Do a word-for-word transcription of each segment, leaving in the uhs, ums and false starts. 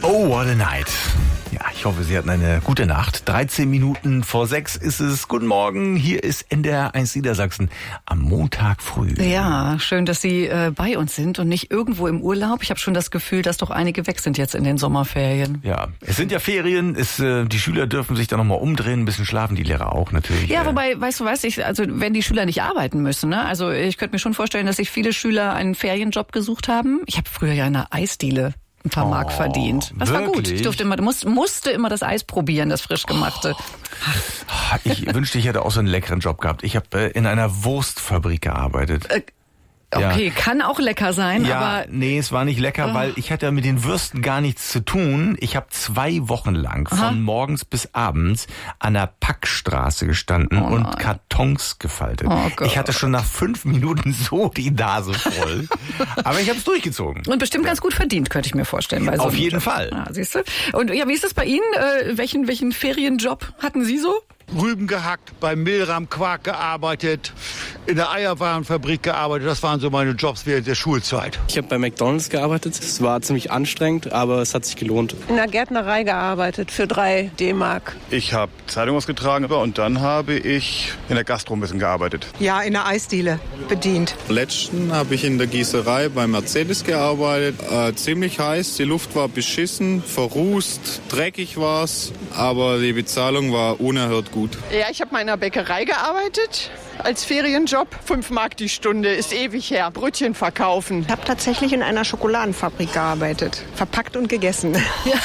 Oh, what a night. Ja, ich hoffe, Sie hatten eine gute Nacht. dreizehn Minuten vor sechs ist es. Guten Morgen, hier ist N D R eins Niedersachsen am Montag früh. Ja, schön, dass Sie äh, bei uns sind und nicht irgendwo im Urlaub. Ich habe schon das Gefühl, dass doch einige weg sind jetzt in den Sommerferien. Ja, es sind ja Ferien. Es, äh, die Schüler dürfen sich da nochmal umdrehen, ein bisschen schlafen, die Lehrer auch natürlich. Ja, äh. wobei, weißt du was, ich, also wenn die Schüler nicht arbeiten müssen, ne? Also ich könnte mir schon vorstellen, dass sich viele Schüler einen Ferienjob gesucht haben. Ich habe früher ja in einer Eisdiele ein paar Oh, Mark verdient. Das wirklich? war gut. Ich durfte immer, musste, musste immer das Eis probieren, das frisch gemachte. Oh, ich wünschte, ich hätte auch so einen leckeren Job gehabt. Ich habe äh, in einer Wurstfabrik gearbeitet. Äh, Okay, Ja. kann auch lecker sein, Ja, aber... nee, es war nicht lecker, Oh. weil ich hatte mit den Würsten gar nichts zu tun. Ich habe zwei Wochen lang Aha. von morgens bis abends an der Packstraße gestanden Oh und nein. Kartons gefaltet. Oh Gott. Ich hatte schon nach fünf Minuten so die Nase voll. Aber ich habe es durchgezogen. Und bestimmt ganz gut verdient, könnte ich mir vorstellen. Bei so Auf einem jeden Job. Fall. Ja, siehst du? Und ja, wie ist das bei Ihnen? Äh, welchen, welchen Ferienjob hatten Sie so? Rüben gehackt, beim Milram Quark gearbeitet, in der Eierwarenfabrik gearbeitet. Das waren so meine Jobs während der Schulzeit. Ich habe bei McDonald's gearbeitet. Es war ziemlich anstrengend, aber es hat sich gelohnt. In der Gärtnerei gearbeitet für drei D-Mark. Ich habe Zeitung ausgetragen und dann habe ich in der Gastro ein bisschen gearbeitet. Ja, in der Eisdiele bedient. Letzten habe ich in der Gießerei bei Mercedes gearbeitet. Äh, ziemlich heiß, die Luft war beschissen, verrußt, dreckig war's, aber die Bezahlung war unerhört gut. Ja, ich habe mal in einer Bäckerei gearbeitet als Ferienjob. Fünf Mark die Stunde, ist ewig her. Brötchen verkaufen. Ich habe tatsächlich in einer Schokoladenfabrik gearbeitet. Verpackt und gegessen.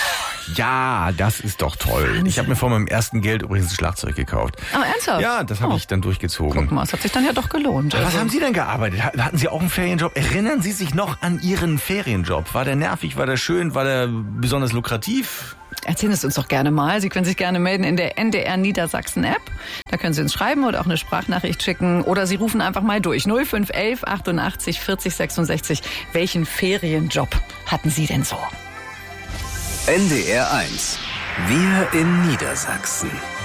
Ja, das ist doch toll. Ich habe mir von meinem ersten Geld übrigens ein Schlagzeug gekauft. Aber ernsthaft? Ja, das habe Oh. ich dann durchgezogen. Guck mal, es hat sich dann ja doch gelohnt. Was Also- haben Sie denn gearbeitet? Hatten Sie auch einen Ferienjob? Erinnern Sie sich noch an Ihren Ferienjob? War der nervig? War der schön? War der besonders lukrativ? Erzählen Sie es uns doch gerne mal. Sie können sich gerne melden in der N D R Niedersachsen App. Da können Sie uns schreiben oder auch eine Sprachnachricht schicken. Oder Sie rufen einfach mal durch. null fünf elf achtundachtzig vierzig sechsundsechzig. Welchen Ferienjob hatten Sie denn so? N D R eins. Wir in Niedersachsen.